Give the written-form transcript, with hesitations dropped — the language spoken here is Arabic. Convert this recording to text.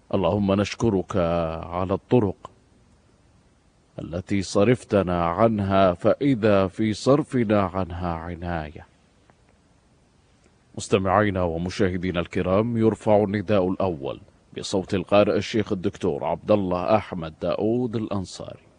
اللهم نشكرك على الطرق التي صرفتنا عنها، فإذا في صرفنا عنها عناية. مستمعينا ومشاهدينا الكرام، يرفع النداء الأول بصوت القارئ الشيخ الدكتور عبد الله أحمد داود الأنصاري.